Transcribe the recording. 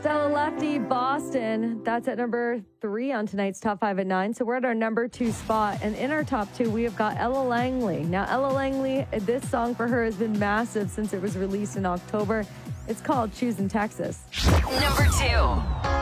Stella Lefty, Boston. That's at number 3 on tonight's Top 5 at 9. So we're at our number 2 spot. And in our top 2, we have got Ella Langley. Now, Ella Langley, this song for her has been massive since it was released in October. It's called Choosing Texas. Number 2.